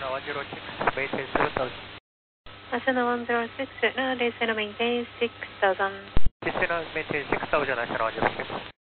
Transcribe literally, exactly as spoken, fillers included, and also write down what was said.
Cessna one zero six, maintain seven thousand. Cessna one zero six, uh, Cessna maintain six thousand. Cessna maintain six thousand, Cessna one zero six.